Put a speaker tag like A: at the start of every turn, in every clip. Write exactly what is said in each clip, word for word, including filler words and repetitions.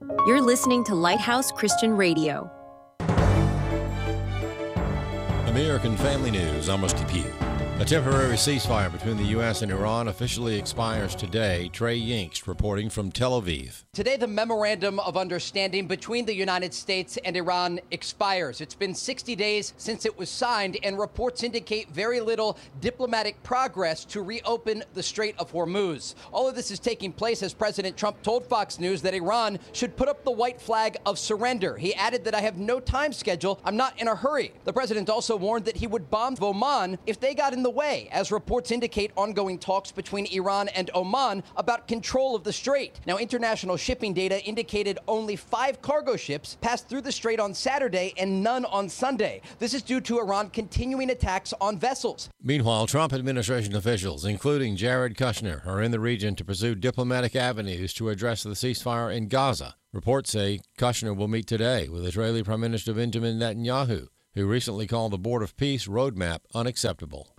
A: You're listening to Lighthouse Christian Radio.
B: American Family News, I'm Rusty Pugh. A temporary ceasefire between the U S and Iran officially expires today. Trey Yingst reporting from Tel Aviv.
C: Today, the Memorandum of Understanding between the United States and Iran expires. It's been sixty days since it was signed, and reports indicate very little diplomatic progress to reopen the Strait of Hormuz. All of this is taking place as President Trump told Fox News that Iran should put up the white flag of surrender. He added that I have no time schedule. I'm not in a hurry. The president also warned that he would bomb Oman if they got in the way, as reports indicate ongoing talks between Iran and Oman about control of the strait. Now, international shipping data indicated only five cargo ships passed through the strait on Saturday and none on Sunday. This is due to Iran continuing attacks on vessels.
B: Meanwhile, Trump administration officials, including Jared Kushner, are in the region to pursue diplomatic avenues to address the ceasefire in Gaza. Reports say Kushner will meet today with Israeli Prime Minister Benjamin Netanyahu, who recently called the Board of Peace roadmap unacceptable.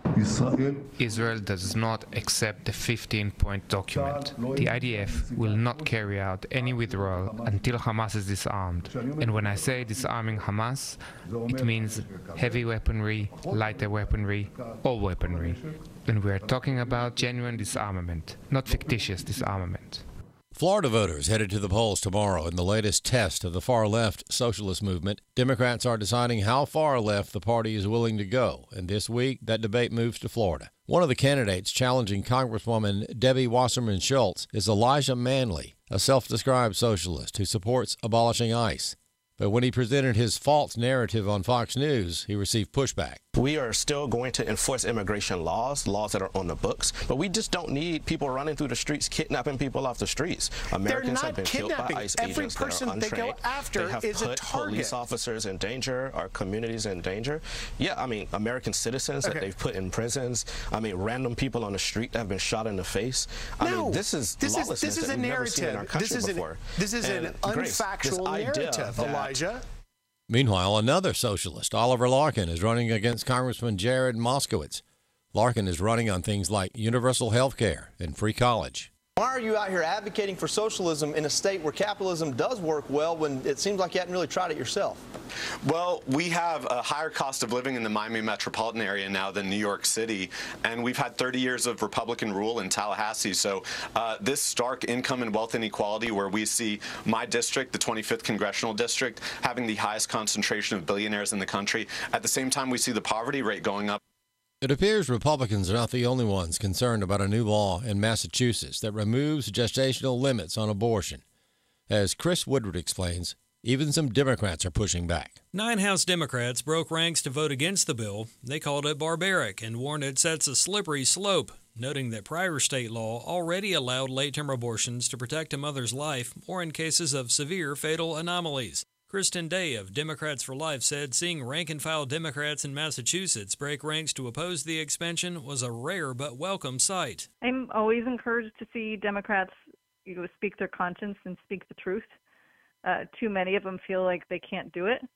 D: Israel does not accept the fifteen-point document. The I D F will not carry out any withdrawal until Hamas is disarmed. And when I say disarming Hamas, it means heavy weaponry, lighter weaponry, all weaponry. And we are talking about genuine disarmament, not fictitious disarmament.
B: Florida voters headed to the polls tomorrow in the latest test of the far-left socialist movement. Democrats are deciding how far left the party is willing to go, and this week that debate moves to Florida. One of the candidates challenging Congresswoman Debbie Wasserman Schultz is Elijah Manley, a self-described socialist who supports abolishing ICE. But when he presented his false narrative on Fox News, he received pushback.
E: We are still going to enforce immigration laws, laws that are on the books, but we just don't need people running through the streets, kidnapping people off the streets. Americans have been killed by ICE
F: Every
E: agents that
F: person
E: are untrained.
F: they go after
E: they have
F: is
E: put
F: a target.
E: Police officers in danger, our communities in danger. Yeah, I mean, American citizens
F: okay.
E: that they've put in prisons. I mean, random people on the street that have been shot in the face. I
F: no,
E: mean, this is
F: this
E: lawlessness
F: is, this is
E: that
F: a
E: we've never seen in our
F: narrative.
E: country
F: This is
E: before.
F: an, this is
E: and
F: an
E: Grace,
F: unfactual narrative,
E: that,
F: Elijah.
B: Meanwhile, another socialist, Oliver Larkin, is running against Congressman Jared Moskowitz. Larkin is running on things like universal health care and free college.
G: Why are you out here advocating for socialism in a state where capitalism does work well when it seems like you hadn't really tried it yourself?
H: Well, we have a higher cost of living in the Miami metropolitan area now than New York City, and we've had thirty years of Republican rule in Tallahassee. So uh, this stark income and wealth inequality, where we see my district, the twenty-fifth Congressional District, having the highest concentration of billionaires in the country, at the same time we see the poverty rate going up.
B: It appears Republicans are not the only ones concerned about a new law in Massachusetts that removes gestational limits on abortion. As Chris Woodward explains, even some Democrats are pushing back.
I: Nine House Democrats broke ranks to vote against the bill. They called it barbaric and warned it sets a slippery slope, noting that prior state law already allowed late-term abortions to protect a mother's life or in cases of severe fatal anomalies. Kristen Day of Democrats for Life said seeing rank-and-file Democrats in Massachusetts break ranks to oppose the expansion was a rare but welcome sight.
J: I'm always encouraged to see Democrats, you know, speak their conscience and speak the truth. Uh, too many of them feel like they can't do it.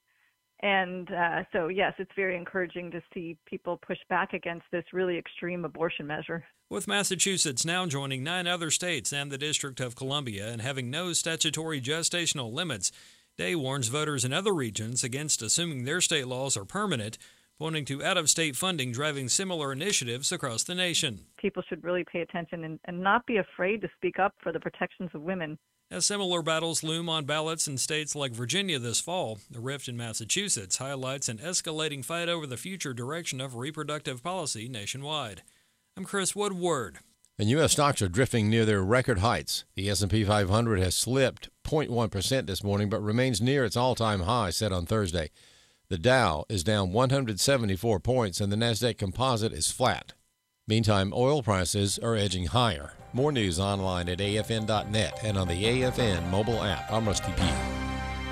J: And uh, so, yes, it's very encouraging to see people push back against this really extreme abortion measure.
I: With Massachusetts now joining nine other states and the District of Columbia and having no statutory gestational limits, Day warns voters in other regions against assuming their state laws are permanent, pointing to out-of-state funding driving similar initiatives across the nation.
J: People should really pay attention and, and not be afraid to speak up for the protections of women.
I: As similar battles loom on ballots in states like Virginia this fall, the rift in Massachusetts highlights an escalating fight over the future direction of reproductive policy nationwide. I'm Chris Woodward.
B: And U S stocks are drifting near their record heights. The S and P five hundred has slipped zero point one percent this morning, but remains near its all-time high set on Thursday. The Dow is down one hundred seventy-four points, and the Nasdaq Composite is flat. Meantime, oil prices are edging higher. More news online at A F N dot net and on the A F N mobile app. I'm Rusty Pugh.